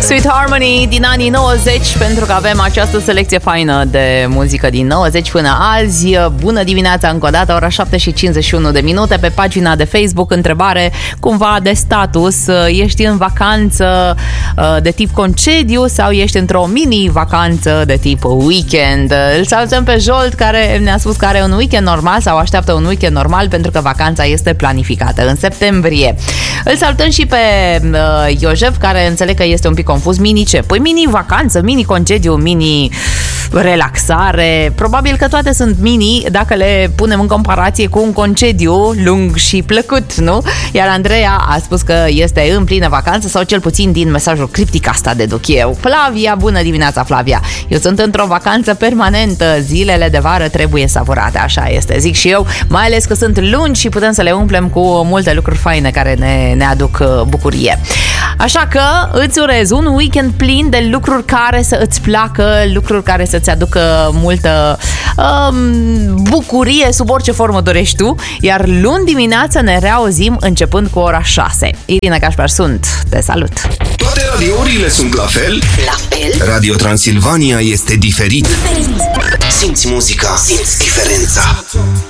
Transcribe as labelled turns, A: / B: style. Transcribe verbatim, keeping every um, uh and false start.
A: Sweet Harmony din anii nouăzeci, pentru că avem această selecție faină de muzică din nouăzeci până azi. Bună dimineața încă o dată, ora șapte și cincizeci și unu de minute. Pe pagina de Facebook, întrebare cumva de status: ești în vacanță de tip concediu sau ești într-o mini-vacanță de tip weekend? Îl salutăm pe Jolt, care ne-a spus că are un weekend normal sau așteaptă un weekend normal pentru că vacanța este planificată în septembrie. Îl salutăm și pe uh, Iojef, care înțeleg că este un pic confuz. Mini ce? Păi mini vacanță, mini concediu, mini relaxare. Probabil că toate sunt mini dacă le punem în comparație cu un concediu lung și plăcut, nu? Iar Andreea a spus că este în plină vacanță, sau cel puțin din mesajul criptic asta deduc eu. Flavia, bună dimineața, Flavia. Eu sunt într-o vacanță permanentă, zilele de vară trebuie savurate, așa este, zic și eu, mai ales că sunt lungi și putem să le umplem cu multe lucruri faine care ne, ne aduc bucurie. Așa că îți urez un weekend plin de lucruri care să îți placă, lucruri care să-ți aducă multă um, bucurie sub orice formă dorești tu, iar luni dimineața ne reauzim începând cu ora șase. Irina Cașpar sunt, te salut!
B: Toate radiourile sunt la fel?
C: La fel?
B: Radio Transilvania este diferit. Diferit. Simți muzica, simți diferența.